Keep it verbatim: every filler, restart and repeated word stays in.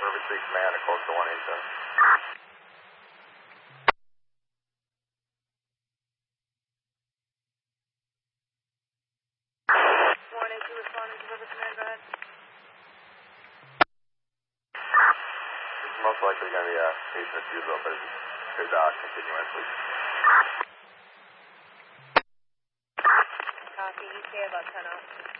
River Street Command, a close to one eighty-seven. one eighty-two responding to River Command, go ahead. This is most likely going to be a patient of Fusil, but it could uh, continue in, please. Copy, E T A about ten off.